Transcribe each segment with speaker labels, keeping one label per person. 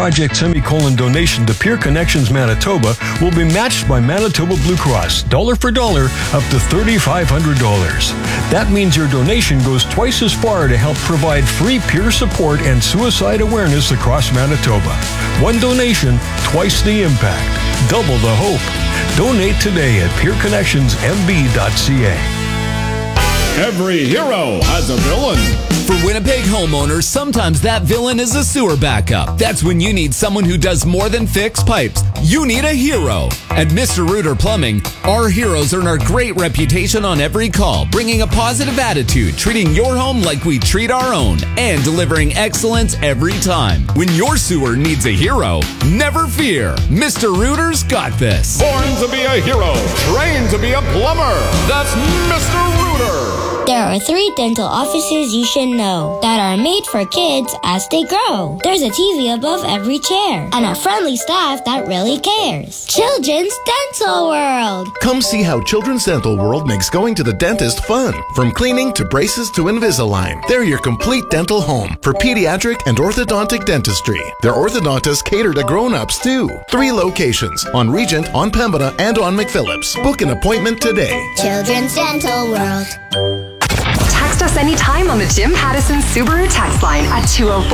Speaker 1: project donation to Peer Connections Manitoba will be matched by Manitoba Blue Cross, dollar for dollar, up to $3,500. That means your donation goes twice as far to help provide free peer support and suicide awareness across Manitoba. One donation, twice the impact. Double the hope. Donate today at peerconnectionsmb.ca.
Speaker 2: Every hero has a villain.
Speaker 3: For Winnipeg homeowners, sometimes that villain is a sewer backup. That's when you need someone who does more than fix pipes. You need a hero. At Mr. Rooter Plumbing, our heroes earn our great reputation on every call, bringing a positive attitude, treating your home like we treat our own, and delivering excellence every time. When your sewer needs a hero, never fear. Mr. Rooter's got this.
Speaker 2: Born to be a hero, trained to be a plumber. That's Mr. Rooter.
Speaker 4: There are 3 dental offices you should know that are made for kids as they grow. There's a TV above every chair and a friendly staff that really cares. Children's Dental World.
Speaker 5: Come see how Children's Dental World makes going to the dentist fun. From cleaning to braces to Invisalign, they're your complete dental home for pediatric and orthodontic dentistry. Their orthodontists cater to grown-ups too. 3 locations, on Regent, on Pembina, and on McPhillips. Book an appointment today.
Speaker 4: Children's Dental World.
Speaker 6: Text us anytime on the Jim Pattison Subaru text line at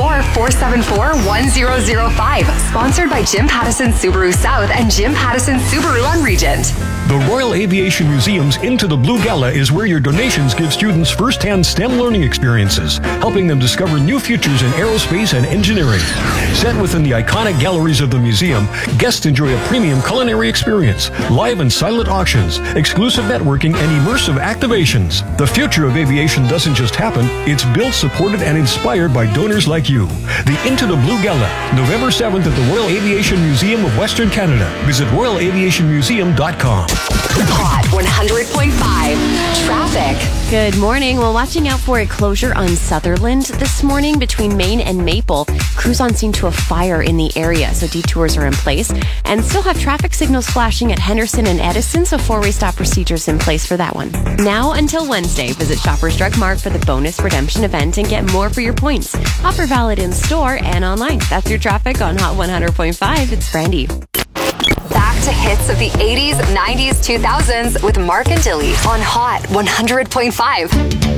Speaker 6: 204-474-1005. Sponsored by Jim Pattison Subaru South and Jim Pattison Subaru on Regent.
Speaker 1: The Royal Aviation Museum's Into the Blue Gala is where your donations give students first-hand STEM learning experiences, helping them discover new futures in aerospace and engineering. Set within the iconic galleries of the museum, guests enjoy a premium culinary experience, live and silent auctions, exclusive networking, and immersive activations. The future of aviation doesn't just happen, it's built, supported, and inspired by donors like you. The Into the Blue Gala, November 7th at the Royal Aviation Museum of Western Canada. Visit royalaviationmuseum.com.
Speaker 6: Hot 100.5 traffic.
Speaker 7: Good morning. Well, watching out for a closure on Sutherland this morning between Main and Maple. Crews on scene to a fire in the area, so detours are in place. And still have traffic signals flashing at Henderson and Edison, so 4-way stop procedures in place for that one. Now until Wednesday, visit Shoppers Drug Mart for the bonus redemption event and get more for your points. Offer valid in store and online. That's your traffic on Hot 100.5. It's Brandy.
Speaker 6: Back to hits of the 80s, 90s, 2000s with Mark and Dilly on Hot 100.5.